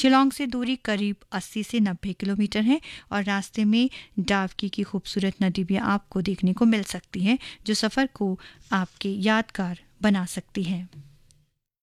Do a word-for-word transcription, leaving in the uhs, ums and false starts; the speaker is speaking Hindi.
शिलांग से दूरी करीब अस्सी से नब्बे किलोमीटर है और रास्ते में डावकी की खूबसूरत नदी भी आपको देखने को मिल सकती है, जो सफ़र को आपके यादगार बना सकती है।